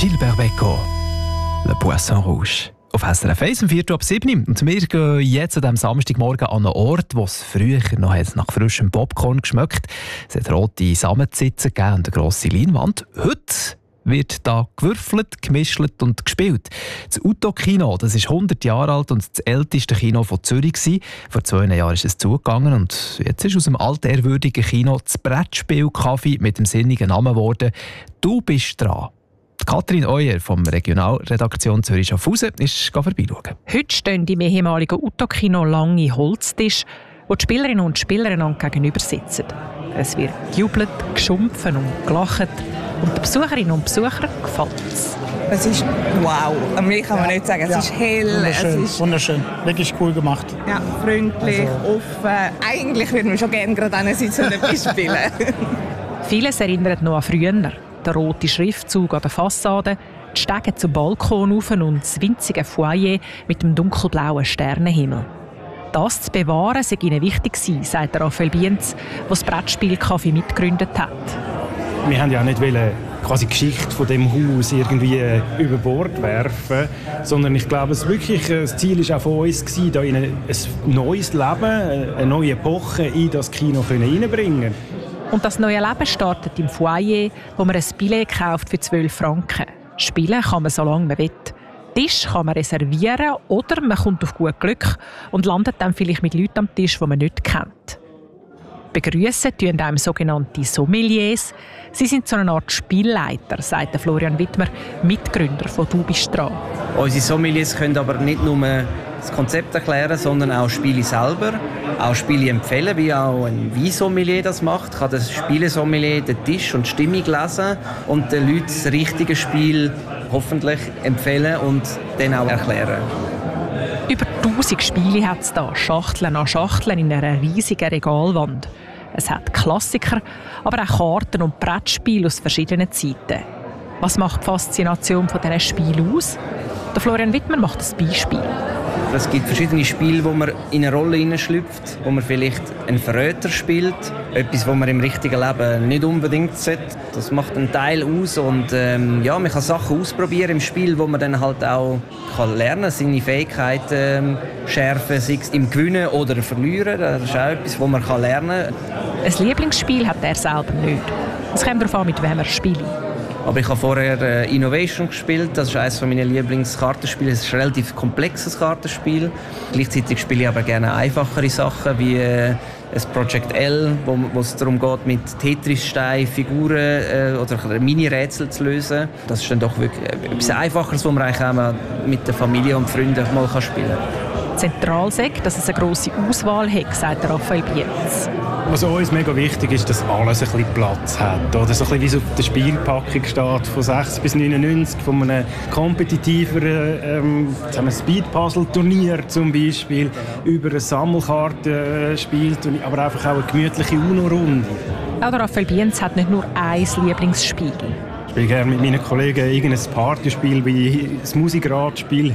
Gilbert Bécaud, «Le Poisson Rouge». Auf SRF 1 um 4:07 und wir gehen jetzt an diesem Samstagmorgen an einen Ort, wo es früher noch nach frischem Popcorn geschmeckt. Es hat rote Samtsitze gegeben und eine grosse Leinwand. Heute wird da gewürfelt, gemischelt und gespielt. Das Uto-Kino, das ist 100 Jahre alt und das älteste Kino von Zürich gewesen. Vor 2 Jahren ist es zugegangen und jetzt ist aus dem altehrwürdigen Kino das Brettspiel-Café mit dem sinnigen Namen geworden. «Du bist dran». Katrin Euer vom Regionalredaktion Zürich-Schaffhausen ist vorbeischauen. Heute stehen im ehemaligen Uto-Kino lange Holztische, wo die Spielerinnen und Spieler einander gegenüber sitzen. Es wird gejubelt, geschumpfen und gelacht. Und den Besucherinnen und Besuchern gefällt es. Es ist wow. Mehr kann man nicht sagen. Es ist hell. Wunderschön, es ist wunderschön. Wirklich cool gemacht. Ja, freundlich, offen. Eigentlich würden wir schon gerne gerade sitzen und etwas spielen. Vieles erinnert noch an früher. Der rote Schriftzug an der Fassade, die Stege zum Balkon rauf und das winzige Foyer mit dem dunkelblauen Sternenhimmel. Das zu bewahren sei ihnen wichtig gewesen, sagt Raphael Bienz, der das Brettspiel-Café mitgegründet hat. Wir wollten ja nicht quasi die Geschichte von dem Haus irgendwie über Bord werfen, sondern ich glaube, das Ziel war auch von uns, da in ein neues Leben, eine neue Epoche in das Kino reinbringen. Und das neue Leben startet im Foyer, wo man ein Billett kauft für 12 Franken. Spielen kann man so lange man will. Tisch kann man reservieren oder man kommt auf gut Glück und landet dann vielleicht mit Leuten am Tisch, die man nicht kennt. Begrüssen tun einem sogenannte Sommeliers. Sie sind so eine Art Spielleiter, sagt Florian Wittmer, Mitgründer von «Du bist dran». Unsere Sommeliers können aber nicht nur das Konzept erklären, sondern auch Spiele selber, auch Spiele empfehlen, wie auch ein Weinsommelier das macht. Kann das Spielesommelier den Tisch und die Stimmung lesen und den Leuten das richtige Spiel hoffentlich empfehlen und dann auch erklären. Über 1000 Spiele hat es da, Schachteln an Schachteln in einer riesigen Regalwand. Es hat Klassiker, aber auch Karten und Brettspiele aus verschiedenen Zeiten. Was macht die Faszination von diesen Spielen aus? Der Florian Wittmer macht ein Beispiel. Es gibt verschiedene Spiele, wo man in eine Rolle hineinschlüpft, wo man vielleicht einen Verräter spielt, etwas, was man im richtigen Leben nicht unbedingt sollte. Das macht einen Teil aus und man kann Sachen ausprobieren im Spiel, wo man dann halt auch lernen kann, seine Fähigkeiten schärfen, sei es im Gewinnen oder Verlieren. Das ist auch etwas, was man lernen kann. Ein Lieblingsspiel hat er selber nicht. Es kommt darauf an, mit wem er spielt. Aber ich habe vorher Innovation gespielt. Das ist eines meiner Lieblingskartenspiele. Es ist ein relativ komplexes Kartenspiel. Gleichzeitig spiele ich aber gerne einfachere Sachen wie ein Project L, wo es darum geht, mit Tetris-Steinen Figuren oder Mini-Rätsel zu lösen. Das ist dann doch wirklich etwas Einfacheres, was man eigentlich auch mit der Familie und Freunden mal spielen kann. Zentral sagt, dass es eine grosse Auswahl hat, sagt Raphael Bienz. Was uns mega wichtig ist, dass alles ein bisschen Platz hat. Oder so ein bisschen wie es auf der Spielpackung steht, von 60 bis 99, von einem kompetitiveren Speed-Puzzle-Turnier zum Beispiel, über ein Sammelkartenspiel, aber einfach auch eine gemütliche UNO-Runde. Auch Raphael Bienz hat nicht nur ein Lieblingsspiel. Ich spiele gerne mit meinen Kollegen irgendein Partyspiel wie das Musikradspiel